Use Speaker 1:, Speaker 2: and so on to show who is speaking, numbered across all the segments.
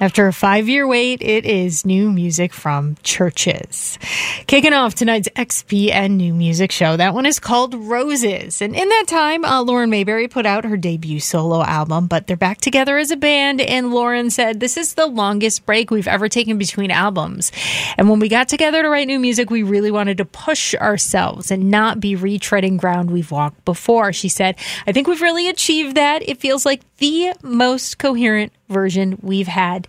Speaker 1: After a 5-year wait, it is new music from Chvrches. Kicking off tonight's XPN New Music Show. That one is called Roses. And in that time, Lauren Mayberry put out her debut solo album, but they're back together as a band. And Lauren said, this is the longest break we've ever taken between albums. And when we got together to write new music, we really wanted to push ourselves and not be retreading ground we've walked before. She said, I think we've really achieved that. It feels like the most coherent vision we've had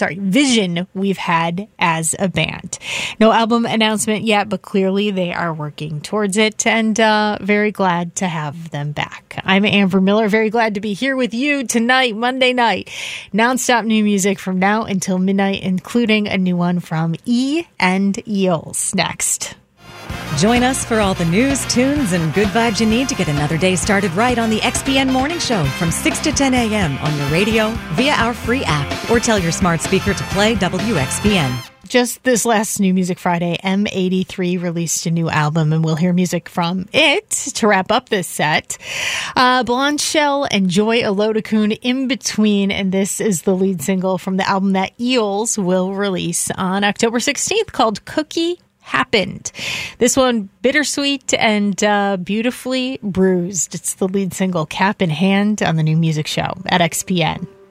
Speaker 1: as a band. No album announcement yet, but clearly they are working towards it, and very glad to have them back. I'm Amber Miller, very glad to be here with you tonight, Monday night. Non-stop new music from now until midnight, including a new one from E and Eels next.
Speaker 2: Join us for all the news, tunes, and good vibes you need to get another day started right on the XPN Morning Show from 6 to 10 a.m. on your radio, via our free app, or tell your smart speaker to play WXPN.
Speaker 1: Just this last New Music Friday, M83 released a new album, and we'll hear music from it to wrap up this set. Blonde Shell and Joy Olodokun in between, and this is the lead single from the album that Eels will release on October 16th called Cookie Happened. This one, bittersweet and beautifully bruised. It's the lead single, Cap in Hand, on the New Music Show at XPN.